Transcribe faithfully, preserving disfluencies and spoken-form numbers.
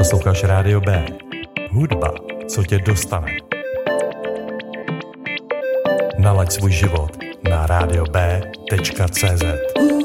Posloucháš Rádio B. Hudba, co tě dostane. Nalaď svůj život na rádio b tečka cé zet.